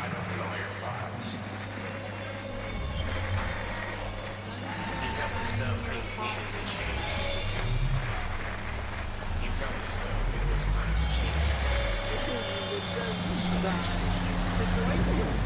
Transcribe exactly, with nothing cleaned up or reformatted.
pried open all your files. He felt as though things needed to change. He felt as though it was time to change things. Да.